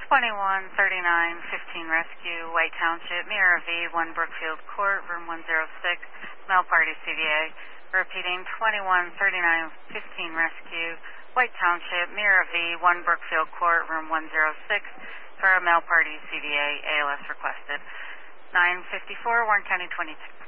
213915 Rescue, White Township, Mirror V, 1 Brookfield Court, room 106, Male Party CVA. Repeating, 213915 Rescue, White Township, Mirror V, 1 Brookfield Court, room 106, for a Male Party CVA, ALS requested. 954, Warren County 22.